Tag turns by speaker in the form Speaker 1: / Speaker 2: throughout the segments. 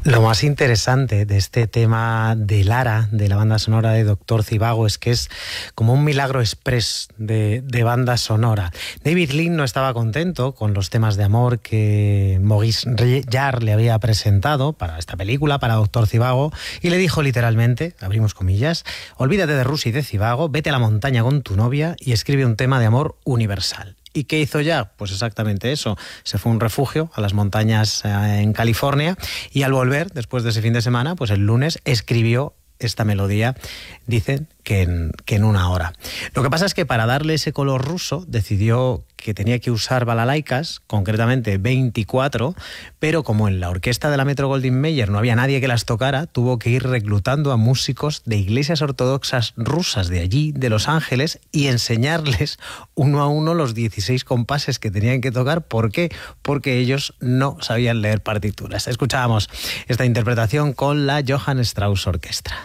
Speaker 1: Lo más interesante de este tema de Lara, de la banda sonora de Doctor Zhivago, es que es como un milagro express de banda sonora. David Lean no estaba contento con los temas de amor que Maurice Jarre le había presentado para esta película, para Doctor Zhivago, y le dijo literalmente, abrimos comillas, olvídate de Rusia y de Zhivago, vete a la montaña con tu novia y escribe un tema de amor universal. ¿Y qué hizo ya? Pues exactamente eso. Se fue a un refugio a las montañas en California y al volver, después de ese fin de semana, pues el lunes escribió esta melodía, dicen que en una hora. Lo que pasa es que para darle ese color ruso decidió que tenía que usar balalaicas, concretamente 24, pero como en la orquesta de la Metro-Goldwyn-Mayer no había nadie que las tocara, tuvo que ir reclutando a músicos de iglesias ortodoxas rusas de allí, de Los Ángeles, y enseñarles uno a uno los 16 compases que tenían que tocar. ¿Por qué? Porque ellos no sabían leer partituras. Escuchábamos esta interpretación con la Johann Strauss Orquestra.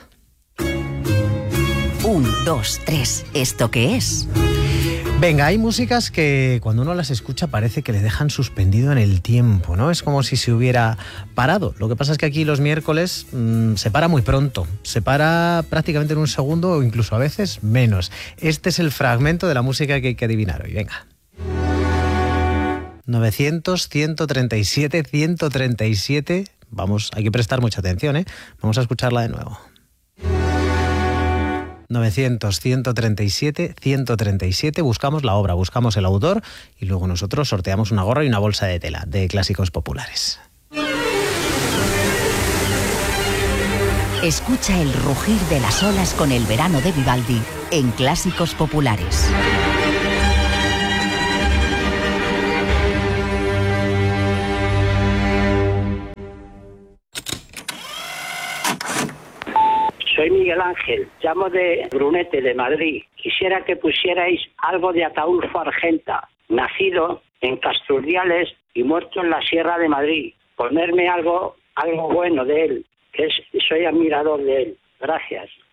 Speaker 2: 1, 2, 3, ¿esto qué es?
Speaker 1: Venga, hay músicas que cuando uno las escucha parece que le dejan suspendido en el tiempo, ¿no? Es como si se hubiera parado. Lo que pasa es que aquí los miércoles se para muy pronto. Se para prácticamente en un segundo o incluso a veces menos. Este es el fragmento de la música que hay que adivinar hoy. Venga. 900, 137, 137. Vamos, hay que prestar mucha atención, ¿eh? Vamos a escucharla de nuevo. 900, 137, 137, buscamos la obra, buscamos el autor y luego nosotros sorteamos una gorra y una bolsa de tela de clásicos populares.
Speaker 2: Escucha el rugir de las olas con el verano de Vivaldi en Clásicos Populares.
Speaker 3: Soy Miguel Ángel, llamo de Brunete, de Madrid. Quisiera que pusierais algo de Ataúlfo Argenta, nacido en Casturdiales y muerto en la Sierra de Madrid. Ponerme algo bueno de él, que soy admirador de él. Gracias.